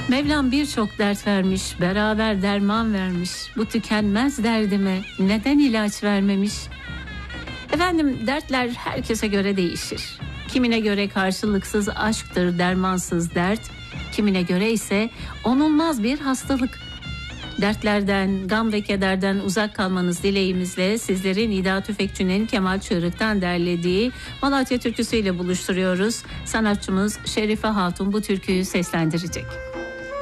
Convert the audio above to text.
Mevlam birçok dert vermiş, beraber derman vermiş. Bu tükenmez derdime neden ilaç vermemiş? Efendim, dertler herkese göre değişir. Kimine göre karşılıksız aşktır dermansız dert, kimine göre ise onulmaz bir hastalık. Dertlerden, gam ve kederden uzak kalmanız dileğimizle sizleri Nida Tüfekçi'nin Kemal Çığırık'tan derlediği Malatya türküsüyle buluşturuyoruz. Sanatçımız Şerife Hatun bu türküyü seslendirecek.